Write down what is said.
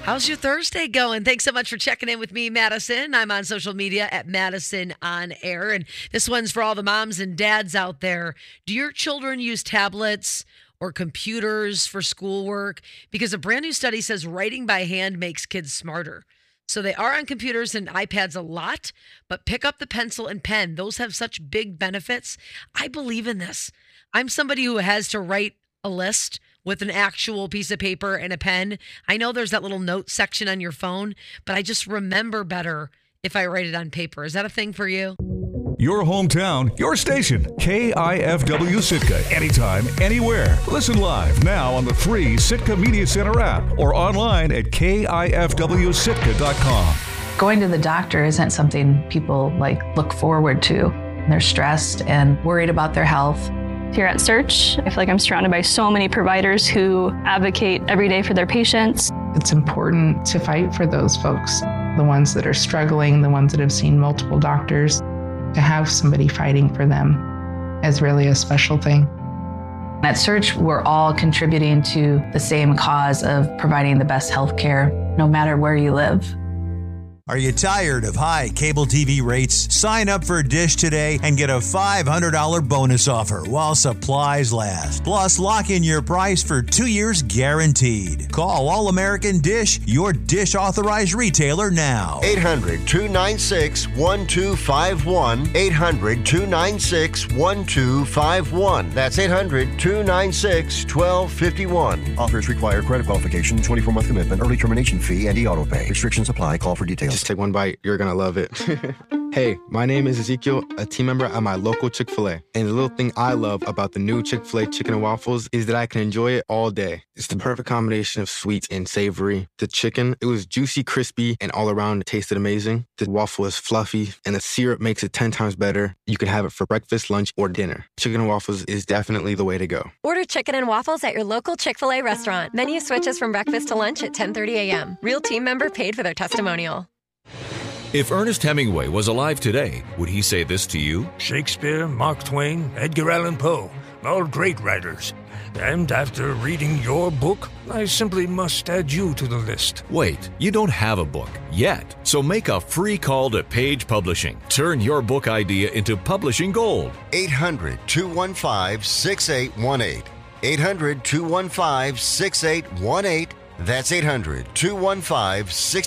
How's your Thursday going? Thanks so much for checking in with me, Madison. I'm on social media at Madison On Air. And this one's for all the moms and dads out there. Do your children use tablets or computers for schoolwork? Because a brand new study says writing by hand makes kids smarter. So they are on computers and iPads a lot, but pick up the pencil and pen. Those have such big benefits. I believe in this. I'm somebody who has to write a list with an actual piece of paper and a pen. I know there's that little note section on your phone, but I just remember better if I write it on paper. Is that a thing for you? Your hometown, your station, KIFW Sitka. Anytime, anywhere. Listen live now on the free Sitka Media Center app or online at KIFWSitka.com. Going to the doctor isn't something people look forward to. They're stressed and worried about their health. Here at Search, I feel like I'm surrounded by so many providers who advocate every day for their patients. It's important to fight for those folks, the ones that are struggling, the ones that have seen multiple doctors. To have somebody fighting for them is really a special thing. At Search, we're all contributing to the same cause of providing the best health care, no matter where you live. Are you tired of high cable TV rates? Sign up for Dish today and get a $500 bonus offer while supplies last. Plus, lock in your price for 2 years guaranteed. Call All American Dish, your Dish authorized retailer now. 800-296-1251. 800-296-1251. That's 800-296-1251. Offers require credit qualification, 24-month commitment, early termination fee, and e-auto pay. Restrictions apply. Call for details. Just take one bite. You're going to love it. Hey, my name is Ezekiel, a team member at my local Chick-fil-A. And the little thing I love about the new Chick-fil-A chicken and waffles is that I can enjoy it all day. It's the perfect combination of sweet and savory. The chicken, it was juicy, crispy, and all around it tasted amazing. The waffle is fluffy, and the syrup makes it 10 times better. You can have it for breakfast, lunch, or dinner. Chicken and waffles is definitely the way to go. Order chicken and waffles at your local Chick-fil-A restaurant. Menu switches from breakfast to lunch at 10:30 a.m. Real team member paid for their testimonial. If Ernest Hemingway was alive today, would he say this to you? Shakespeare, Mark Twain, Edgar Allan Poe, all great writers. And after reading your book, I simply must add you to the list. Wait, you don't have a book yet. So make a free call to Page Publishing. Turn your book idea into publishing gold. 800-215-6818. 800-215-6818. That's 800-215-6818.